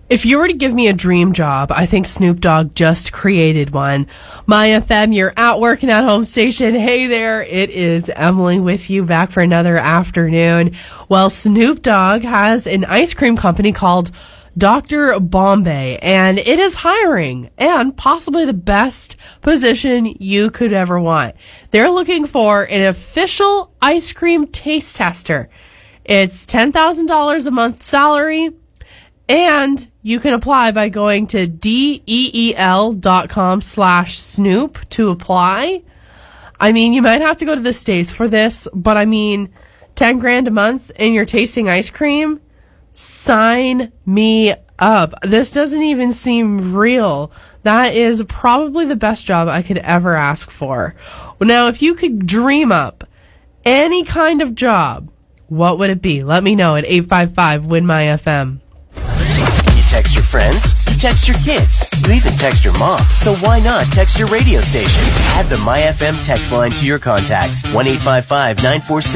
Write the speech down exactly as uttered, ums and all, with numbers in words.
If you were to give me a dream job, I think Snoop Dogg just created one. My F M, you're at work and at home station. Hey there, it is Emily with you back for another afternoon. Well, Snoop Dogg has an ice cream company called Doctor Bombay, and it is hiring, and possibly the best position you could ever want. They're looking for an official ice cream taste tester. It's ten thousand dollars a month salary. And you can apply by going to deel.com slash Snoop to apply. I mean, you might have to go to the States for this, but I mean, ten grand a month and you're tasting ice cream? Sign me up. This doesn't even seem real. That is probably the best job I could ever ask for. Now, if you could dream up any kind of job, what would it be? Let me know at eight five five, W I N, M Y F M. Text your friends, you text your kids, you even text your mom. So why not text your radio station? Add the MyFM text line to your contacts. one eight five five, nine four six